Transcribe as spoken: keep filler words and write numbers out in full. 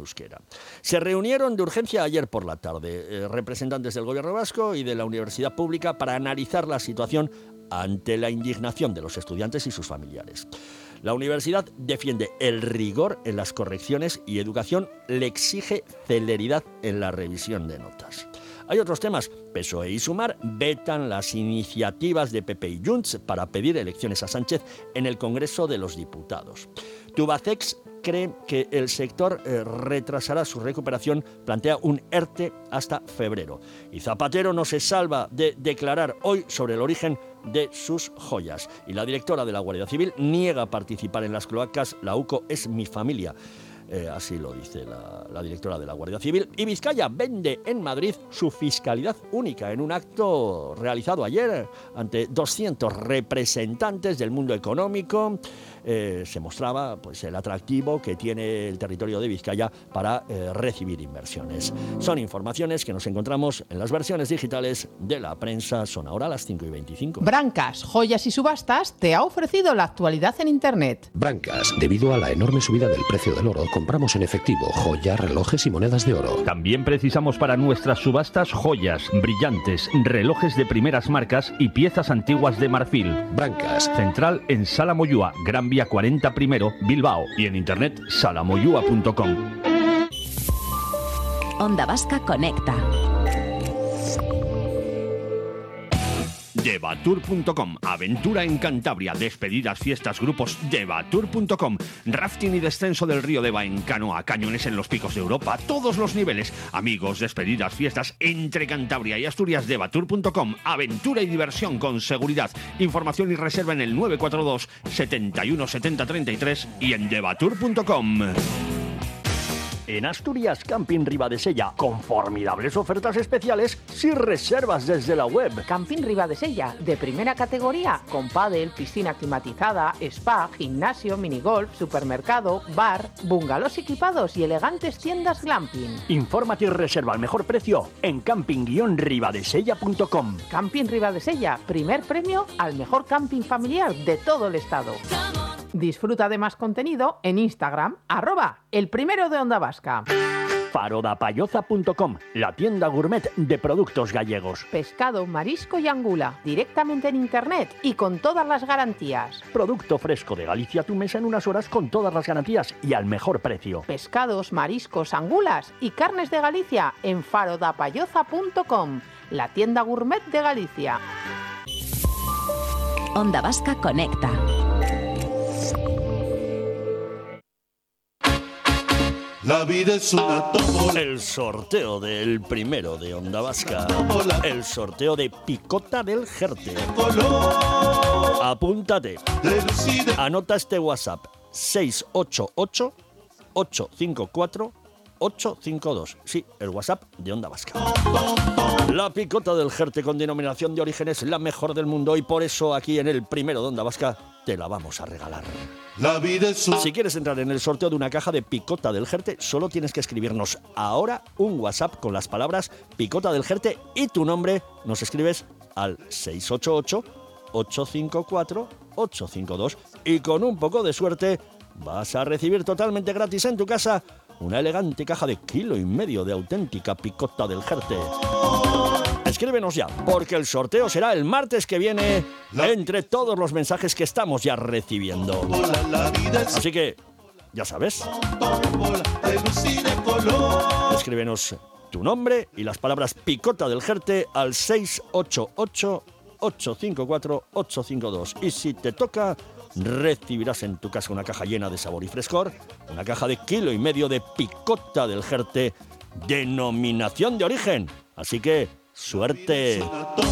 euskera. Se reunieron de urgencia ayer por la tarde eh, representantes del Gobierno vasco y de la Universidad Pública para analizar la situación ante la indignación de los estudiantes y sus familiares. La universidad defiende el rigor en las correcciones y Educación le exige celeridad en la revisión de notas. Hay otros temas. P S O E y Sumar vetan las iniciativas de P P y Junts para pedir elecciones a Sánchez en el Congreso de los Diputados. Tubacex cree que el sector eh, retrasará su recuperación, plantea un ERTE hasta febrero. Y Zapatero no se salva de declarar hoy sobre el origen de sus joyas. Y la directora de la Guardia Civil niega participar en las cloacas. La U C O es mi familia. Eh, así lo dice la, la directora de la Guardia Civil. Y Vizcaya vende en Madrid su fiscalidad única en un acto realizado ayer ante doscientos representantes del mundo económico. Eh, se mostraba pues, el atractivo que tiene el territorio de Vizcaya para eh, recibir inversiones. Son informaciones que nos encontramos en las versiones digitales de la prensa. Son ahora las cinco y veinticinco. Brancas, Joyas y Subastas te ha ofrecido la actualidad en Internet. Brancas, debido a la enorme subida del precio del oro, compramos en efectivo joyas, relojes y monedas de oro. También precisamos para nuestras subastas joyas, brillantes, relojes de primeras marcas y piezas antiguas de marfil. Brancas. Central en Sala Moyúa, Gran Vía cuarenta Primero, Bilbao. Y en internet salamoyua punto com. Onda Vasca Conecta. Devatur punto com, aventura en Cantabria, despedidas, fiestas, grupos. Devatur punto com, rafting y descenso del río Deva en canoa, cañones en los picos de Europa, todos los niveles. Amigos, despedidas, fiestas entre Cantabria y Asturias. Devatur punto com, aventura y diversión con seguridad. Información y reserva en el nueve cuatro dos, setenta y uno, setenta, treinta y tres y en devatur punto com. En Asturias, Camping Ribadesella, con formidables ofertas especiales si reservas desde la web. Camping Ribadesella, de primera categoría, con pádel, piscina climatizada, spa, gimnasio, minigolf, supermercado, bar, bungalows equipados y elegantes tiendas glamping. Infórmate y reserva al mejor precio en camping guion ribadesella punto com. Camping Ribadesella, primer premio al mejor camping familiar de todo el estado. Disfruta de más contenido en Instagram, arroba el primero de Onda Vasca. farodapayoza punto com, la tienda gourmet de productos gallegos. Pescado, marisco y angula, directamente en internet y con todas las garantías. Producto fresco de Galicia a tu mesa en unas horas con todas las garantías y al mejor precio. Pescados, mariscos, angulas y carnes de Galicia en farodapayoza punto com, la tienda gourmet de Galicia. Onda Vasca Conecta. La vida es una tómbola. El sorteo del primero de Onda Vasca. El sorteo de Picota del Jerte. Apúntate. Anota este WhatsApp. seis ocho ocho, ocho cinco cuatro, ocho cinco dos. Sí, el WhatsApp de Onda Vasca. La Picota del Jerte con denominación de origen es la mejor del mundo y por eso aquí en el primero de Onda Vasca te la vamos a regalar. La vida es un... Si quieres entrar en el sorteo de una caja de Picota del Jerte, solo tienes que escribirnos ahora un WhatsApp con las palabras Picota del Jerte y tu nombre. Nos escribes al seis ocho ocho, ocho cinco cuatro, ocho cinco dos y con un poco de suerte vas a recibir totalmente gratis en tu casa una elegante caja de kilo y medio de auténtica Picota del Jerte. Escríbenos ya, porque el sorteo será el martes que viene entre todos los mensajes que estamos ya recibiendo. Así que, ya sabes, escríbenos tu nombre y las palabras Picota del Jerte al seis ocho ocho, ocho cinco cuatro, ocho cinco dos. Y si te toca, recibirás en tu casa una caja llena de sabor y frescor, una caja de kilo y medio de Picota del Jerte, denominación de origen. Así que, suerte.